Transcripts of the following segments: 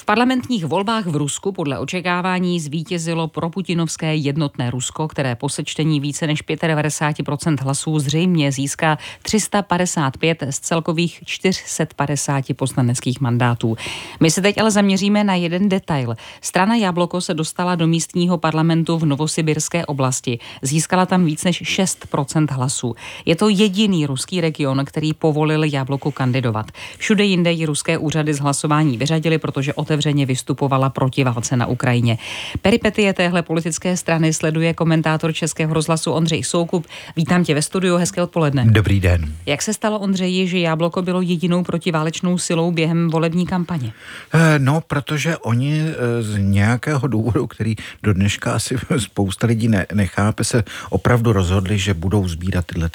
parlamentních volbách v Rusku podle očekávání zvítězilo proputinovské jednotné Rusko, které po sečtení více než 95% hlasů zřejmě získá 355 z celkových 450 poslaneckých mandátů. My se teď ale zaměříme na jeden detail. Strana Jabloko se dostala do místního parlamentu v Novosibirské oblasti. Získala tam víc než 6% hlasů. Je to jediný ruský region, který povolil Jabloku kandidovat. Všude jinde ji ruské úřady z hlasování vyřadili, protože otevřeně vystupovala proti válce na Ukrajině. Peripetie téhle politické strany sleduje komentátor Českého rozhlasu Ondřej Soukup. Vítám tě ve studiu, hezké odpoledne. Dobrý den. Jak se stalo, Ondřeji, že Jabloko bylo jedinou protiválečnou silou během volební kampaně? No, protože oni z nějakého důvodu, který do dneška asi spousta lidí nechápe, se opravdu rozhodli, že budou sbírat tyhle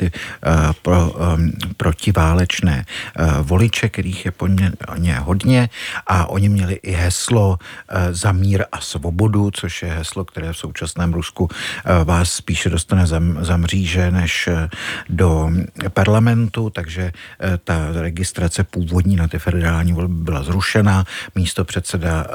protiválečné voliče, kterých je poměrně hodně, a oni měli i heslo za mír a svobodu, což je heslo, které v současném Rusku vás spíše dostane za mříže než do parlamentu, takže ta registrace původní na ty federální volby byla zrušena. Místopředseda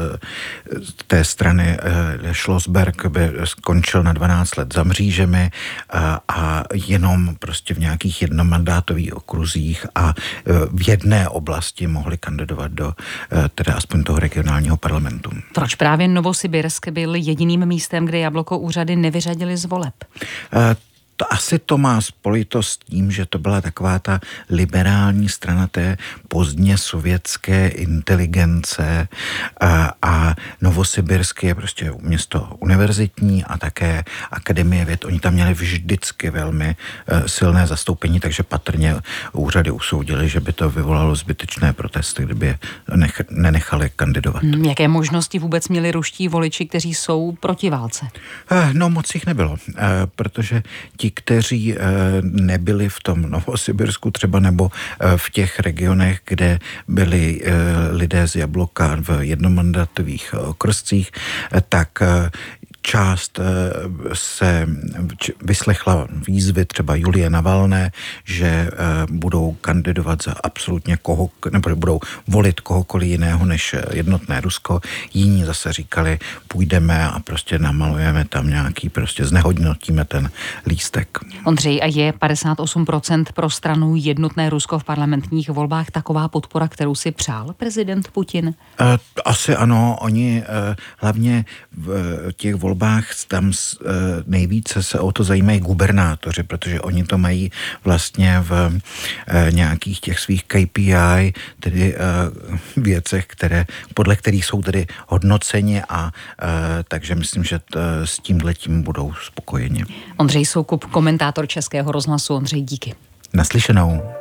té strany Schlossberg by skončil na 12 let za mřížemi a jenom prostě v nějakých jednomandátových okruzích a v jedné oblasti mohli kandidovat do teda aspoň toho regionálního parlamentu. Proč právě Novosibirsk byl jediným místem, kde Jabloko úřady nevyřadili z voleb? Asi to má spojitost s tím, že to byla taková ta liberální strana té pozdně sovětské inteligence a Novosibirsk je prostě město univerzitní a také akademie věd. Oni tam měli vždycky velmi silné zastoupení, takže patrně úřady usoudili, že by to vyvolalo zbytečné protesty, kdyby je nenechali kandidovat. Jaké možnosti vůbec měli ruští voliči, kteří jsou proti válce? No moc jich nebylo, protože ti, kteří nebyli v tom Novosibirsku třeba nebo v těch regionech, kde byli lidé z Jabloka v jednomandátových okrscích, tak část se vyslechla výzvy třeba Julie Navalné, že budou kandidovat za absolutně nebo budou volit kohokoliv jiného než jednotné Rusko. Jiní zase říkali, půjdeme a prostě namalujeme tam nějaký, prostě znehodnotíme ten lístek. Ondřej, a je 58% pro stranu jednotné Rusko v parlamentních volbách taková podpora, kterou si přál prezident Putin? Asi ano, oni hlavně v těch volbách tam nejvíce se o to zajímají gubernátoři, protože oni to mají vlastně v nějakých těch svých KPI, tedy věcech, podle kterých jsou tedy hodnoceni a takže myslím, že s tímhletím budou spokojeni. Ondřej Soukup, komentátor Českého rozhlasu. Ondřej, díky. Naslyšenou.